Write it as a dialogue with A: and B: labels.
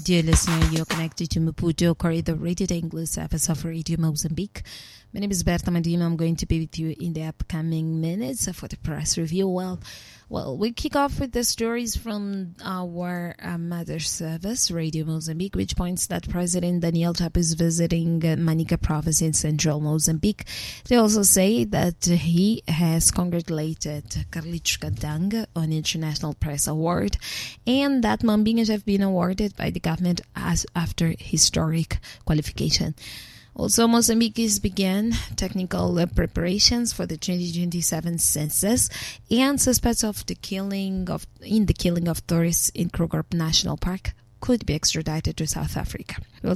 A: Dear listener, you're connected to Maputo Corridor Radio English service of Radio Mozambique. My name is Berta Medina. I'm going to be with you in the upcoming minutes for the press review. Well, we kick off with the stories from our mother service, Radio Mozambique, which points that President Daniel Chapo is visiting Manica province in central Mozambique. They also say that he has congratulated Carlitos Kadanga on International Press Award and that Mambinhas have been awarded by the government as after historic qualification. Also, Mozambique began technical preparations for the 2027 census, and suspects of the killing of tourists in Kruger National Park could be extradited to South Africa.